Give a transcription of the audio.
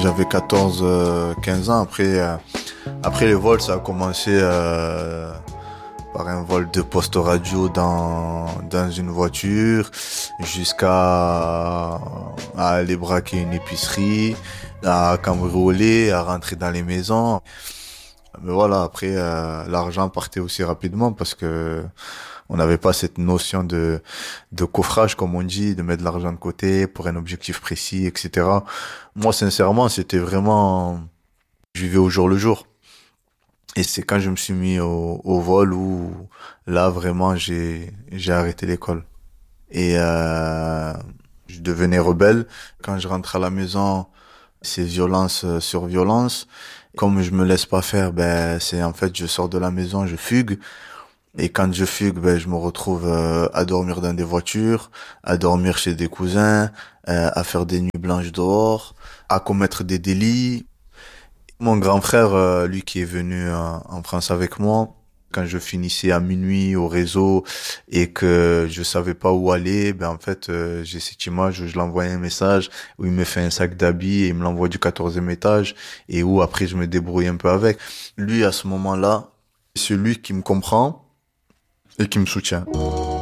j'avais 14, 15 ans. Après les vols, ça a commencé par un vol de poste radio dans une voiture, jusqu'à aller braquer une épicerie, à cambrioler, à rentrer dans les maisons. Mais voilà, après l'argent partait aussi rapidement parce que on n'avait pas cette notion de coffrage, comme on dit, de mettre de l'argent de côté pour un objectif précis, etc. Moi, sincèrement, c'était vraiment, je vivais au jour le jour. Et c'est quand je me suis mis au vol où là vraiment j'ai arrêté l'école. Et je devenais rebelle. Quand je rentre à la maison, c'est violence sur violence. Comme je me laisse pas faire, ben c'est en fait je sors de la maison, je fugue. Et quand je fugue, ben je me retrouve à dormir dans des voitures, à dormir chez des cousins, à faire des nuits blanches dehors, à commettre des délits. Mon grand frère, lui qui est venu en France avec moi, quand je finissais à minuit au réseau et que je savais pas où aller, ben en fait j'ai cette image où je l'envoie un message où il me fait un sac d'habits et il me l'envoie du 14e étage et où après je me débrouille un peu avec. Lui à ce moment-là, c'est celui qui me comprend et qui me soutient.